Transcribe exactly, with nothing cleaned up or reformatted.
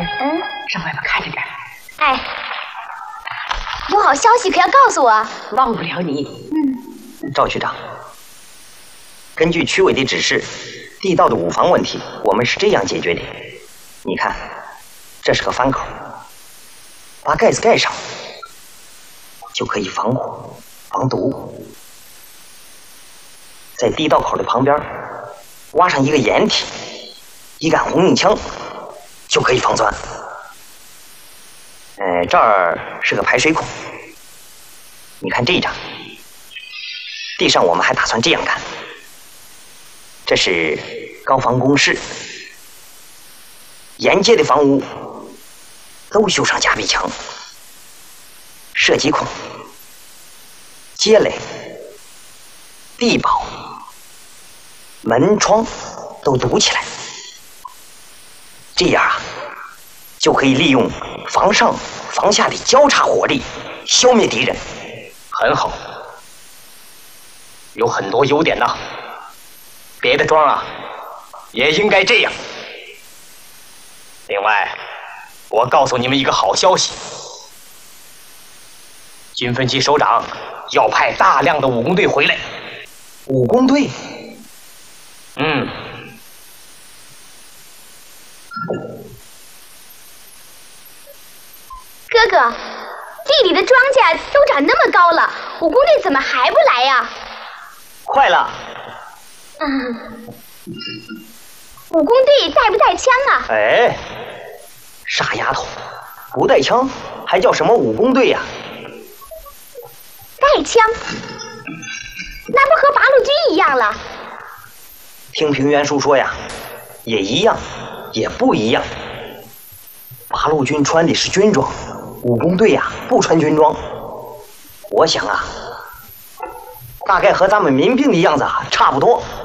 嗯，上外边看着点。 哎，有好消息可要告诉我。 忘不了你。 嗯， 赵局长，根据区委的指示，地道的五防问题我们是这样解决的。你看，这是个翻口，把盖子盖上，就可以防火防毒。在地道口的旁边挖上一个掩体，一杆红缨枪，就可以防钻。呃，这儿是个排水孔，你看这张，地上我们还打算这样干。这是高防工事，沿街的房屋都修上夹壁墙、射击孔、街垒、地堡、门窗都堵起来，这样啊，就可以利用房上房下的交叉火力消灭敌人。 很好，有很多优点呐。别的庄啊，也应该这样。另外，我告诉你们一个好消息，军分区首长要派大量的武工队回来。 武工队？ 嗯。 哥哥，地里的庄稼都长那么高了，武工队怎么还不来呀？ 快了。 嗯，武工队带不带枪啊？ 哎，傻丫头，不带枪还叫什么武工队呀？ 带枪？那不和八路军一样了？ 听平原叔说呀，也一样，也不一样。八路军穿的是军装，武工队呀不穿军装。我想啊，大概和咱们民兵的样子啊差不多。